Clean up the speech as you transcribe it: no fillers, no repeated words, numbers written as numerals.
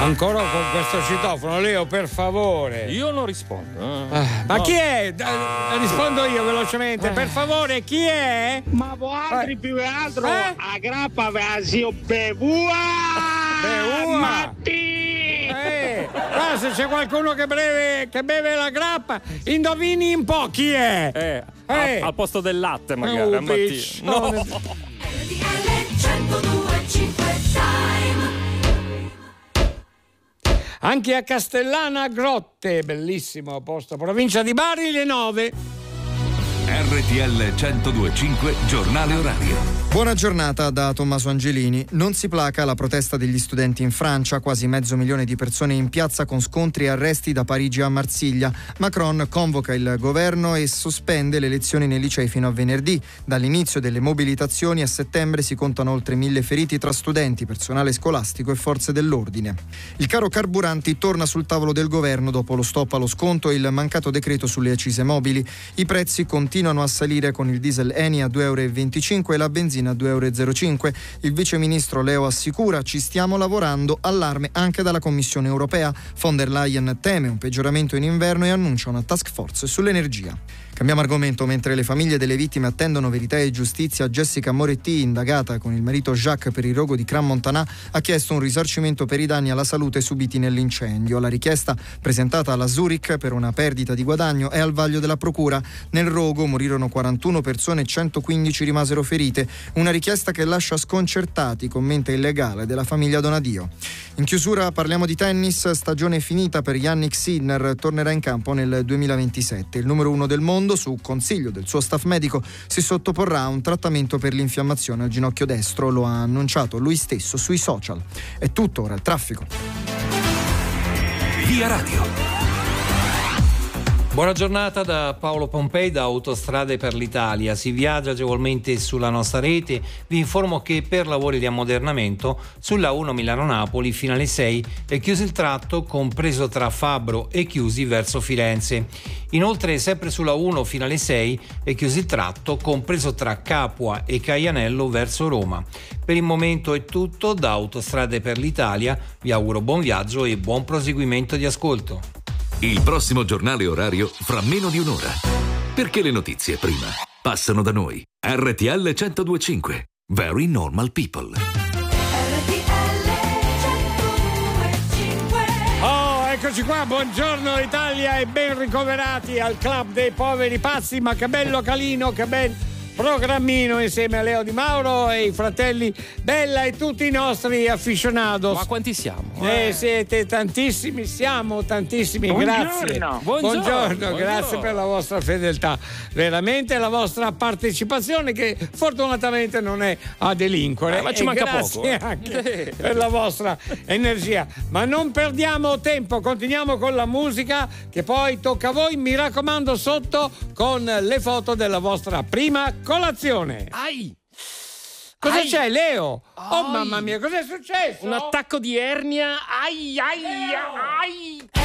Ancora con questo citofono, Leo, per favore. Io non rispondo. Ma chi è? Rispondo io velocemente. Per favore, chi è? Ma voi altri più che altro a grappa aveva zio Bevua! Matti! Qua se c'è qualcuno che beve la grappa, indovini un po' chi è? Al posto del latte magari al mattino. No. Anche a Castellana Grotte, bellissimo posto, provincia di Bari, le 9. RTL 102.5 giornale orario. Buona giornata da Tommaso Angelini. Non si placa la protesta degli studenti in Francia, quasi 500.000 di persone in piazza con scontri e arresti da Parigi a Marsiglia. Macron convoca il governo e sospende le lezioni nei licei fino a venerdì. Dall'inizio delle mobilitazioni a settembre si contano oltre 1.000 feriti tra studenti, personale scolastico e forze dell'ordine. Il caro carburanti torna sul tavolo del governo dopo lo stop allo sconto e il mancato decreto sulle accise mobili. I prezzi continuano a salire con il diesel Eni a 2,25 euro e la benzina a 2,05 euro. Il viceministro Leo assicura: ci stiamo lavorando, allarme anche dalla Commissione europea. Von der Leyen teme un peggioramento in inverno e annuncia una task force sull'energia. Cambiamo argomento. Mentre le famiglie delle vittime attendono verità e giustizia, Jessica Moretti, indagata con il marito Jacques per il rogo di Crans-Montana, ha chiesto un risarcimento per i danni alla salute subiti nell'incendio. La richiesta, presentata alla Zurich per una perdita di guadagno, è al vaglio della procura. Nel rogo morirono 41 persone e 115 rimasero ferite. Una richiesta che lascia sconcertati, commenta il legale della famiglia Donadio. In chiusura parliamo di tennis. Stagione finita per Jannik Sinner, tornerà in campo nel 2027. Il numero 1 del mondo, su consiglio del suo staff medico, si sottoporrà a un trattamento per l'infiammazione al ginocchio destro. Lo ha annunciato lui stesso sui social. È tutto, ora il traffico. Via Radio. Buona giornata da Paolo Pompei da Autostrade per l'Italia. Si viaggia agevolmente sulla nostra rete. Vi informo che per lavori di ammodernamento sulla 1 Milano-Napoli fino alle 6 è chiuso il tratto compreso tra Fabbro e Chiusi verso Firenze. Inoltre sempre sulla 1 fino alle 6 è chiuso il tratto compreso tra Capua e Caianello verso Roma. Per il momento è tutto da Autostrade per l'Italia. Vi auguro buon viaggio e buon proseguimento di ascolto. Il prossimo giornale orario fra meno di un'ora. Perché le notizie prima passano da noi. RTL 102.5. Very normal people. Oh, eccoci qua, buongiorno Italia e ben ricoverati al Club dei Poveri Pazzi. Ma che bello calino, che bel programmino insieme a Leo Di Mauro e i fratelli Bella e tutti i nostri aficionados. Ma quanti siamo? Siete tantissimi, siamo tantissimi. Grazie. Buongiorno, grazie per la vostra fedeltà, veramente la vostra partecipazione, che fortunatamente non è a delinquere, ma ci manca grazie poco. Anche per la vostra energia. Ma non perdiamo tempo, continuiamo con la musica, che poi tocca a voi, mi raccomando, sotto con le foto della vostra prima colazione. Cosa c'è, Leo? Oh mamma mia, cos'è successo? Un attacco di ernia. Ai.